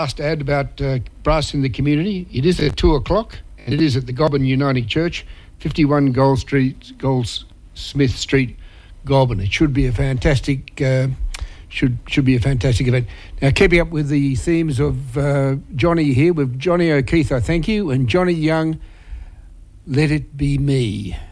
last ad about brass in the community. It is at 2:00, and it is at the Goulburn Uniting Church, 51 Goldsmith Street, Goulburn. It should be a fantastic should be a fantastic event. Now, keeping up with the themes of Johnny here, with Johnny O'Keefe, I thank you, and Johnny Young, Let It Be Me.